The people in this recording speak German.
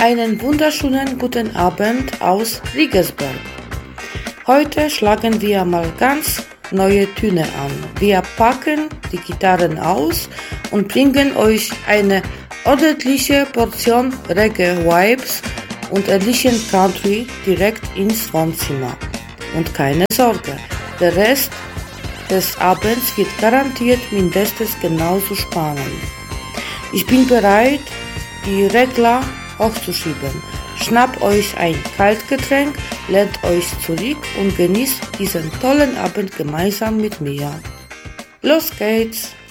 Einen wunderschönen guten Abend aus Riegersberg. Heute schlagen wir mal ganz neue Töne an. Wir packen die Gitarren aus und bringen euch eine ordentliche Portion Reggae-Vibes und ehrlichen Country direkt ins Wohnzimmer. Und keine Sorge, der Rest des Abends wird garantiert mindestens genauso spannend. Ich bin bereit, die Regler hochzuschieben. Schnappt euch ein Kaltgetränk, lehnt euch zurück und genießt diesen tollen Abend gemeinsam mit mir. Los geht's!